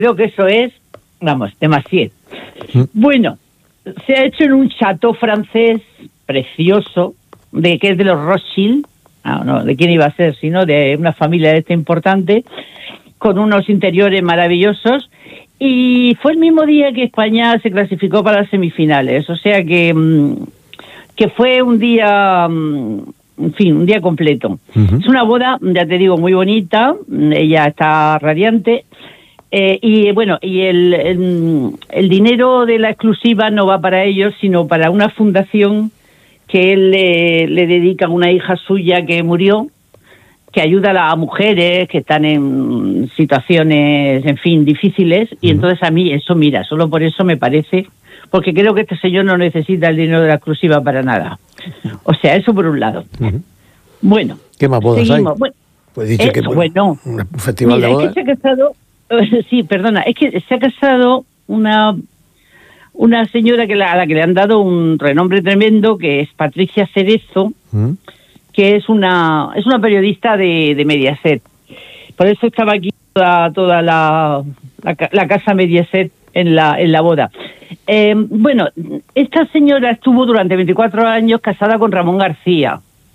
Creo que eso es, vamos, demasiado. Bueno, se ha hecho en un chateau francés precioso, que es de los Rothschild, no, de quién iba a ser, sino de una familia importante, con unos interiores maravillosos, y fue el mismo día que España se clasificó para las semifinales, o sea que fue un día, en fin, un día completo. Es una boda, ya te digo, muy bonita, ella está radiante, y bueno, y el dinero de la exclusiva no va para ellos, sino para una fundación que él le dedica a una hija suya que murió, que ayuda a mujeres que están en situaciones, en fin, difíciles, y entonces a mí eso, mira, solo por eso me parece, porque creo que este señor no necesita el dinero de la exclusiva para nada. O sea, eso por un lado. Bueno, ¿qué más bodas seguimos. hay? Bueno, pues dice que bueno, un festival mira, de bodas. es que se ha casado, sí, perdona, es que se ha casado una señora a la que le han dado un renombre tremendo, que es Patricia Cerezo, que es una periodista de Mediaset. Por eso estaba aquí toda la casa Mediaset en la boda. Bueno, esta señora estuvo durante 24 años casada con Ramón García.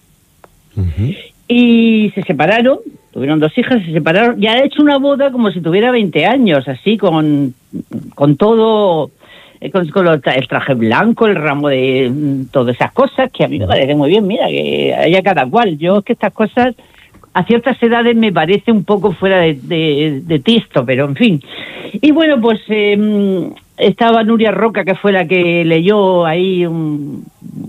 Y se separaron, tuvieron 2 hijas, se separaron, y ha hecho una boda como si tuviera 20 años, así, con todo, con el traje blanco, el ramo de todas esas cosas, que a mí me parece muy bien, mira, que haya cada cual. Yo es que estas cosas a ciertas edades me parece un poco fuera de tiesto, pero en fin. Y bueno, pues estaba Nuria Roca, que fue la que leyó ahí un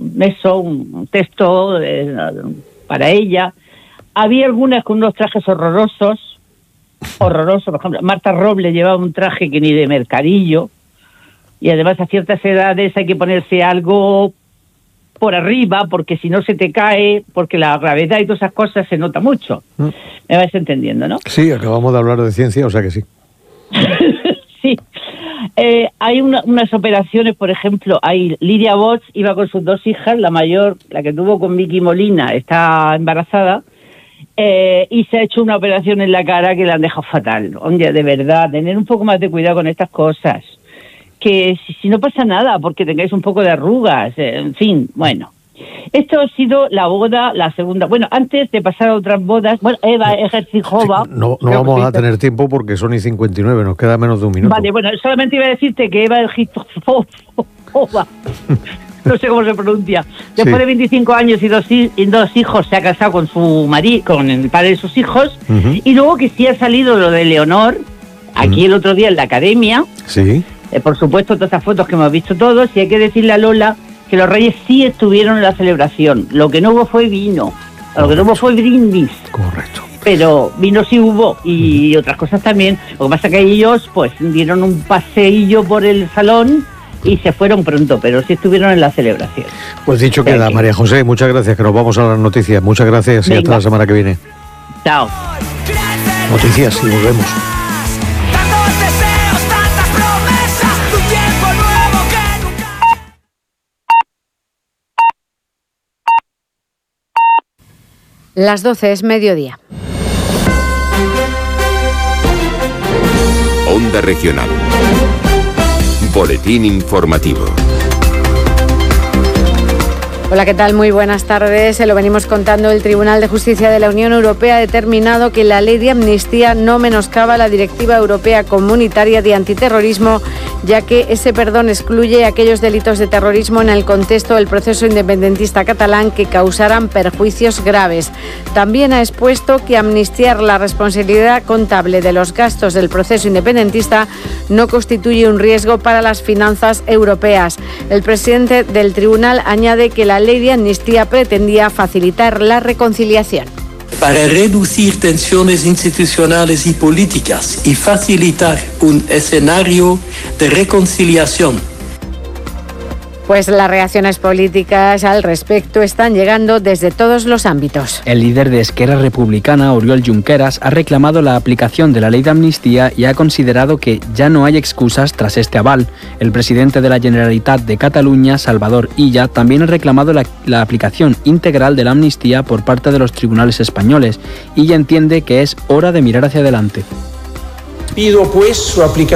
texto para ella. Había algunas con unos trajes horrorosos, por ejemplo, Marta Robles llevaba un traje que ni de mercadillo, y además a ciertas edades hay que ponerse algo por arriba, porque si no se te cae, porque la gravedad y todas esas cosas se nota mucho. ¿Me vais entendiendo, no? Sí, acabamos de hablar de ciencia, o sea que sí. Sí. Hay unas operaciones, por ejemplo, Lidia Bosch iba con sus 2 hijas, la mayor, la que tuvo con Vicky Molina, está embarazada, y se ha hecho una operación en la cara que la han dejado fatal. Oye, de verdad, tener un poco más de cuidado con estas cosas. Que si no pasa nada, porque tengáis un poco de arrugas, en fin, bueno. Esto ha sido la boda, la segunda. Bueno, antes de pasar a otras bodas, bueno, Eva Ejercijova. Sí, no vamos a tener tiempo porque son y 59, nos queda menos de un minuto. Vale, bueno, solamente iba a decirte que Eva Ejercijova, no sé cómo se pronuncia, después de 25 años y dos hijos se ha casado con su marido, con el padre de sus hijos, y luego que sí ha salido lo de Leonor, aquí el otro día en la academia. Sí. Por supuesto, todas estas fotos que hemos visto todos, y hay que decirle a Lola que los reyes sí estuvieron en la celebración. Lo que no hubo fue vino, lo que no hubo fue brindis. Correcto. Pero vino sí hubo, y otras cosas también. Lo que pasa es que ellos pues dieron un paseillo por el salón y se fueron pronto, pero sí estuvieron en la celebración. Pues dicho queda, María José, muchas gracias, que nos vamos a las noticias. Muchas gracias y hasta la semana que viene. Chao. Noticias y volvemos. Las 12 es mediodía. Onda Regional. Boletín informativo. Hola, ¿qué tal? Muy buenas tardes. Se lo venimos contando. El Tribunal de Justicia de la Unión Europea ha determinado que la ley de amnistía no menoscaba la Directiva Europea Comunitaria de Antiterrorismo, ya que ese perdón excluye aquellos delitos de terrorismo en el contexto del proceso independentista catalán que causaran perjuicios graves. También ha expuesto que amnistiar la responsabilidad contable de los gastos del proceso independentista no constituye un riesgo para las finanzas europeas. El presidente del tribunal añade que la ley de amnistía pretendía facilitar la reconciliación. Para reducir tensiones institucionales y políticas y facilitar un escenario de reconciliación. Pues las reacciones políticas al respecto están llegando desde todos los ámbitos. El líder de Esquerra Republicana, Oriol Junqueras, ha reclamado la aplicación de la ley de amnistía y ha considerado que ya no hay excusas tras este aval. El presidente de la Generalitat de Cataluña, Salvador Illa, también ha reclamado la aplicación integral de la amnistía por parte de los tribunales españoles. Illa entiende que es hora de mirar hacia adelante. Pido pues su aplicación